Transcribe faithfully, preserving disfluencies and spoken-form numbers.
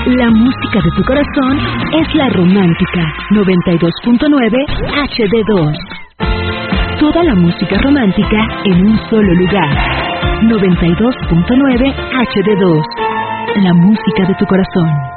La música de tu corazón es la romántica. noventa y dos punto nueve H D dos. Toda la música romántica en un solo lugar. noventa y dos punto nueve H D dos. La música de tu corazón.